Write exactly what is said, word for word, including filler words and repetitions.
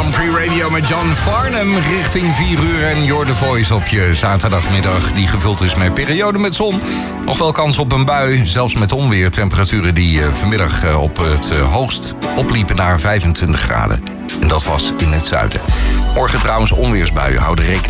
Grand Prix Radio met John Farnham richting vier uur. En You're the Voice op je zaterdagmiddag die gevuld is met periode met zon. Nog wel kans op een bui, zelfs met onweer. Temperaturen die uh, vanmiddag uh, op het uh, hoogst opliepen naar vijfentwintig graden. En dat was in het zuiden. Morgen trouwens onweersbuien, hou er rekening